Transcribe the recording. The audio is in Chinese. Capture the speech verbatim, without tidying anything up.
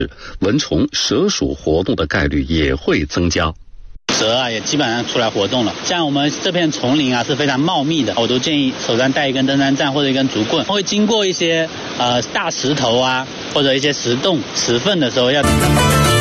蚊虫、蛇鼠活动的概率也会增加。 蛇啊也基本上出来活动了，像我们这片丛林啊是非常茂密的，我都建议手上带一根登山杖或者一根竹棍，会经过一些呃大石头啊或者一些石洞、石缝的时候要。